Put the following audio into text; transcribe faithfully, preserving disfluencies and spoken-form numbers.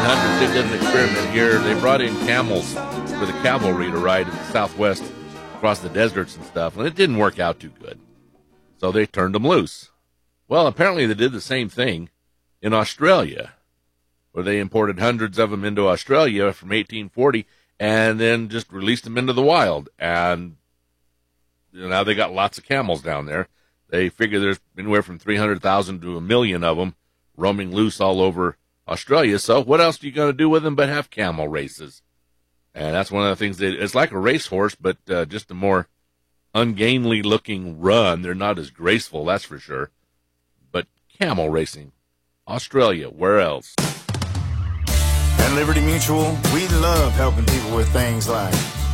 hundreds, they did an experiment here. They brought in camels for the cavalry to ride in the Southwest across the deserts and stuff, and it didn't work out too good. So they turned them loose. Well, apparently they did the same thing in Australia, where they imported hundreds of them into Australia from eighteen forty and then just released them into the wild. And you know, now they got lots of camels down there. They figure there's anywhere from three hundred thousand to a million of them roaming loose all over Australia. So what else are you going to do with them but have camel races? And that's one of the things that it's like a racehorse, but uh, just a more ungainly looking run. They're not as graceful, that's for sure. But camel racing, Australia, where else? At Liberty Mutual, we love helping people with things like